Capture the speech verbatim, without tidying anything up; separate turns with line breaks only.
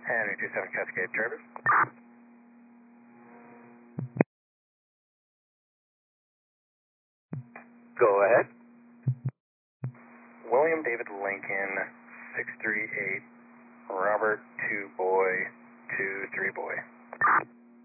Henry two seven Cascade Travis.
Go ahead.
William David Lincoln, six three eight, Robert two boy, two three boy.